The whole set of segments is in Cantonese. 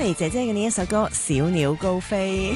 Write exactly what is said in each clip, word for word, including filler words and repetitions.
莉姐姐嘅呢一首歌《小鳥高飛》。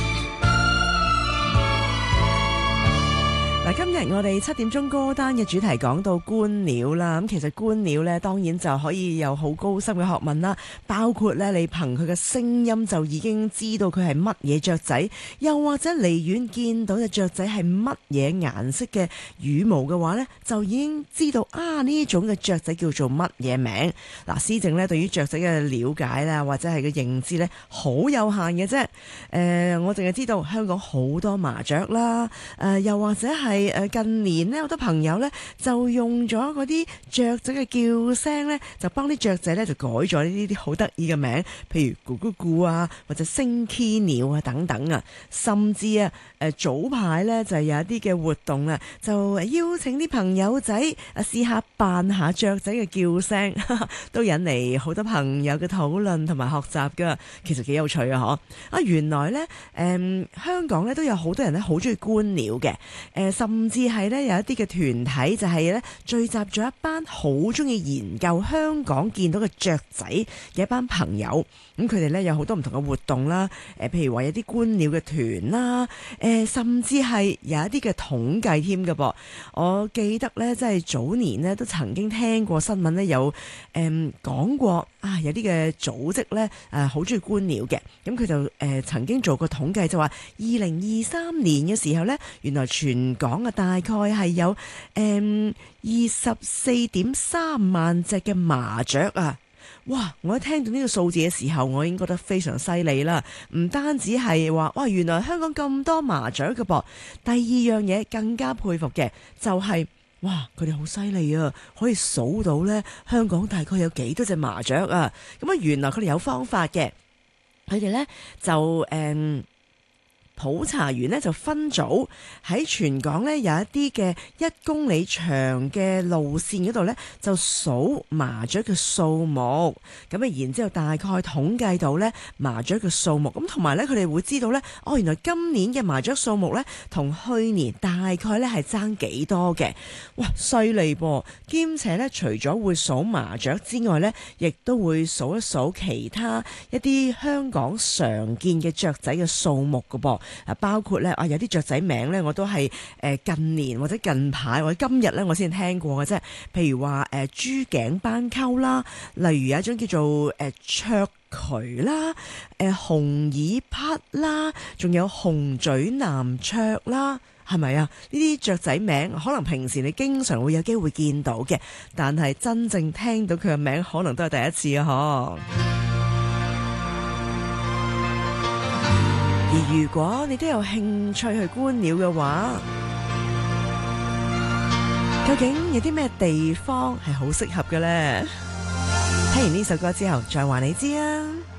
嗱，今日我哋七點鐘歌單嘅主題講到觀鳥啦，咁其實觀鳥咧當然就可以有好高深嘅學問啦，包括咧你憑佢嘅聲音就已經知道佢係乜嘢雀仔，又或者離遠見到隻雀仔係乜嘢顏色嘅羽毛嘅話咧，就已經知道啊呢種嘅雀仔叫做乜嘢名。嗱，思靜咧對於雀仔嘅了解啦，或者係嘅認知咧好有限嘅啫。誒、呃，我淨係知道香港好多麻雀啦，誒、呃，又或者係。係近年咧，好多朋友咧就用咗嗰啲雀仔嘅叫聲咧，就幫啲雀仔咧就改咗呢啲好得意嘅名，譬如咕咕咕啊，或者升 key 鳥啊等等啊，甚至啊誒早排咧就有一啲嘅活動啊，就邀請啲朋友仔啊試下扮下雀仔嘅叫聲，都引嚟好多朋友嘅討論同埋學習噶，其實幾有趣啊！嗬啊，原來咧誒、嗯、香港咧都有好多人咧好中意觀鳥嘅，誒、呃。甚至係咧有一啲嘅團體就係咧聚集咗一班好中意研究香港見到嘅雀仔嘅一班朋友，咁佢哋咧有好多唔同嘅活動啦，誒譬如話有啲觀鳥嘅團啦，誒甚至係有一啲嘅統計添嘅噃。我記得咧即係早年咧都曾經聽過新聞咧有誒講過啊，有啲嘅組織咧誒好中意觀鳥嘅，咁佢就誒曾經做過統計，就話二零二三年嘅時候咧，原來全港講啊，大概係有誒二十四點三萬隻嘅麻雀啊！哇！我一聽到呢個數字嘅時候，我已經覺得非常犀利啦。唔單止係話哇，原來香港咁多麻雀嘅噃。第二樣嘢更加佩服嘅就係、是、哇，佢哋好犀利啊，可以數到呢香港大概有幾多隻麻雀啊！咁啊，原來佢哋有方法嘅，佢哋呢就誒。嗯普查員呢就分組喺全港呢有一啲嘅一公里長嘅路線嗰度呢，就數麻雀嘅數目，咁啊然之後大概統計到呢麻雀嘅數目，咁同埋呢，佢哋會知道呢，哦原來今年嘅麻雀數目呢，同去年大概呢係爭幾多嘅，哇犀利噃！兼且呢，除咗會數麻雀之外呢，亦都會數一數其他一啲香港常見嘅雀仔嘅數目㗎噃。啊，包括咧啊，有啲雀仔名咧，我都係誒近年或者近排或者今日咧，我先聽過嘅啫。譬如話誒珠頸斑鳩啦，例如有一種叫做誒卓渠啦，誒紅耳匹啦，仲有紅嘴南卓啦，係咪啊？呢啲雀仔名可能平時你經常會有機會見到嘅，但係真正聽到佢嘅名，可能都係第一次啊！嗬。而如果你都有興趣去觀鳥嘅話，究竟有啲咩地方係好適合嘅呢？聽完呢首歌之後，再話你知啊！